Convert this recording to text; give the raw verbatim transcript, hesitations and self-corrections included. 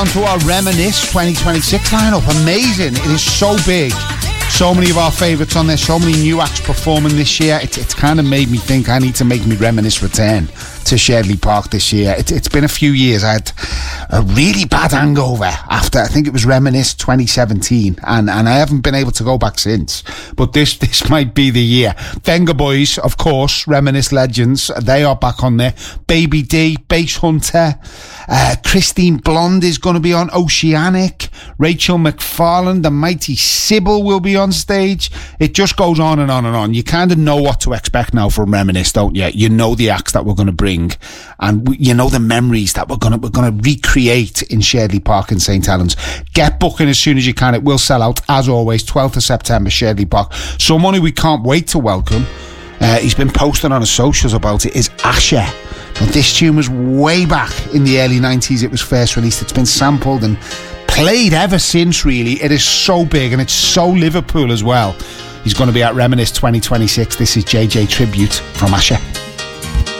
To our Reminisce twenty twenty-six lineup. Amazing. It is so big. So many of our favourites on there. So many new acts performing this year. It, it's kind of made me think I need to make me Reminisce return to Sherdley Park this year. It, it's been a few years. I had a really bad hangover after, I think it was Reminisce twenty seventeen, and, and I haven't been able to go back since. But this this might be the year. Vengaboys, of course, Reminisce legends. They are back on there. Baby D, Bass Hunter, uh, Christine Blonde is going to be on. Oceanic, Rachel McFarlane, the mighty Sybil will be on stage. It just goes on and on and on. You kind of know what to expect now from Reminisce, don't you? You know the acts that we're going to bring, and we, you know the memories that we're going to we're going to recreate in Sherdley Park in St Helens. Get booking as soon as you can. It will sell out as always. twelfth of September, Sherdley Park. Someone who we can't wait to welcome. Uh, he's been posting on his socials about it. Is Asher. Now, this tune was way back in the early nineties. It was first released. It's been sampled and played ever since, really. It is so big, and it's so Liverpool as well. He's going to be at Reminisce twenty twenty-six. This is J J Tribute from Asher.